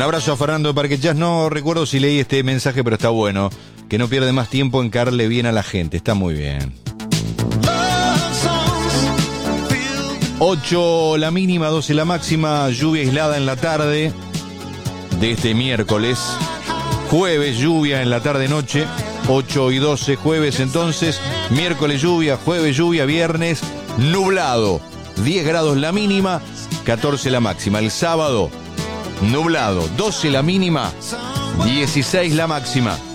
Un abrazo a Fernando de Parque Chas. No recuerdo si leí este mensaje, pero está bueno. Que no pierde más tiempo en caerle bien a la gente. Está muy bien. 8 la mínima, 12 la máxima. Lluvia aislada en la tarde de este miércoles. Jueves, lluvia en la tarde-noche. 8 y 12, jueves entonces. Miércoles lluvia, jueves lluvia, viernes nublado. 10 grados la mínima, 14 la máxima. El sábado, nublado, 12 la mínima, 16 la máxima.